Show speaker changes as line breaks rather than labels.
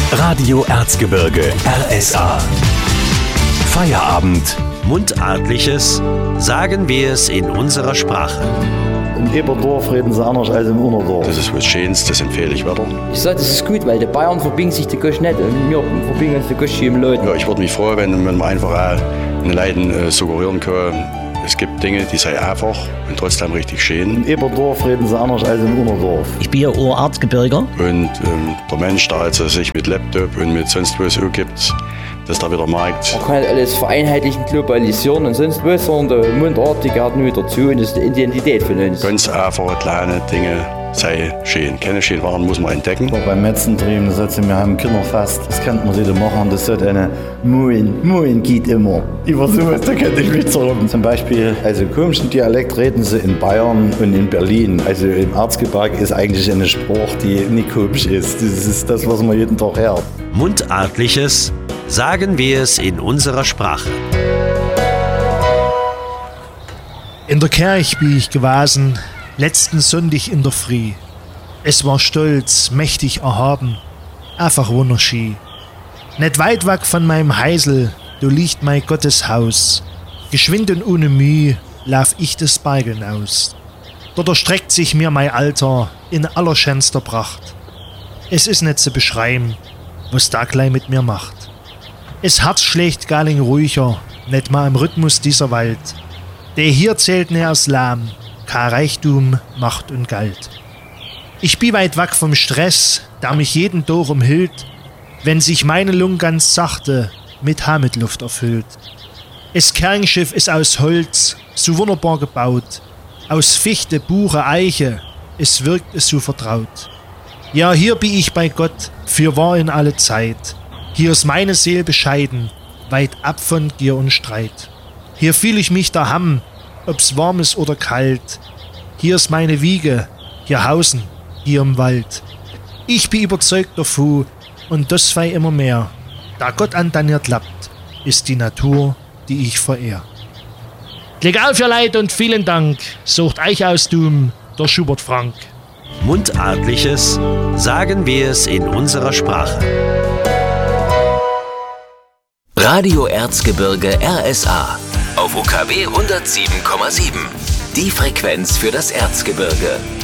Radio Erzgebirge RSA. Feierabend.
Mundartliches, sagen wir es in unserer Sprache.
Im Eberdorf reden sie anders als im Unterdorf.
Das ist was Schönes, das empfehle ich weiter.
Ich sage, das ist gut, weil die Bayern verbinden sich die Gösch nicht und wir verbinden uns die Gösch hier im Leuten.
Ja, ich würde mich freuen, wenn man einfach den Leuten suggerieren kann. Es gibt Dinge, die sind einfach und trotzdem richtig schön.
Im Eberdorf reden sie anders als im Unterdorf.
Ich bin ja Erzgebirger.
Und der Mensch, der also sich mit Laptop und mit sonst was umgibt, dass da wieder merkt.
Man kann nicht alles vereinheitlichen, globalisieren und sonst was, sondern der Mundart, die gehört nur dazu und das ist die Identität von uns.
Ganz einfache, kleine Dinge sei schön. Keine schönen Waren muss man entdecken.
Beim Metzentrieben, das sagt sie, wir haben Kinderfest, das könnte man wieder machen, das wird eine Moin geht immer. Über sowas, da könnte ich mich zurück. Zum Beispiel, also komischen Dialekt reden sie in Bayern und in Berlin. Also im Erzgebirge ist eigentlich eine Sprache, die nicht komisch ist. Das ist das, was man jeden Tag hört.
Mundartliches, sagen wir es in unserer Sprache.
In der Kirche bin ich gewesen, letzten Sonntag in der Früh. Es war stolz, mächtig erhaben, einfach wunderschön. Nicht weit weg von meinem Heisel, da liegt mein Gotteshaus. Geschwind und ohne Mühe lauf ich des Bergen aus. Dort erstreckt sich mir mein Alter in allerschönster Pracht. Es ist nicht zu beschreiben, was da gleich mit mir macht. Es Herz schlägt galing ruhiger, nicht mal im Rhythmus dieser Welt. Der hier zählt näher als Lahm, kein Reichtum, Macht und Geld. Ich bin weit weg vom Stress, der mich jeden Tag umhüllt, wenn sich meine Lunge ganz sachte mit Heimatluft erfüllt. Das Kernschiff ist aus Holz, so wunderbar gebaut, aus Fichte, Buche, Eiche, es wirkt es so vertraut. Ja, hier bin ich bei Gott, für wahr in alle Zeit. Hier ist meine Seele bescheiden, weit ab von Gier und Streit. Hier fühl ich mich daheim, ob's warm ist oder kalt. Hier ist meine Wiege, hier hausen, hier im Wald. Ich bin überzeugt davon, und das fei immer mehr. Da Gott an dann klappt, ist die Natur, die ich verehr. Leg auf, ihr Leid, und vielen Dank, sucht euch aus Dum, der Schubert Frank.
Mundartliches, sagen wir es in unserer Sprache.
Radio Erzgebirge RSA. Auf UKW 107,7. Die Frequenz für das Erzgebirge.